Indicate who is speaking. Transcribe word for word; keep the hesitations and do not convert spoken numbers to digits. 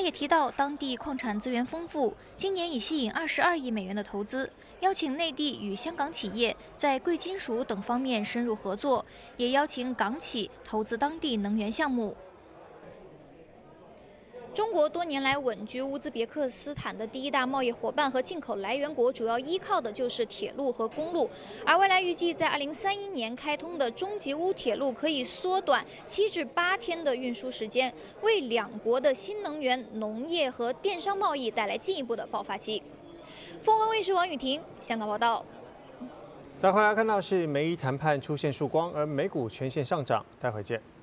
Speaker 1: 也提到，当地矿产资源丰富，今年已吸引二十二亿美元的投资，邀请内地与香港企业在贵金属等方面深入合作，也邀请港企投资当地能源项目。 中国多年来稳居乌兹别克斯坦的第一大贸易伙伴和进口来源国，主要依靠的就是铁路和公路。而未来预计在二零三一年开通的中吉乌铁路可以缩短七至八天的运输时间，为两国的新能源、农业和电商贸易带来进一步的爆发期。凤凰卫视王雨婷香港报道。
Speaker 2: 再回来看到是美伊谈判出现曙光，而美股全线上涨，待会见。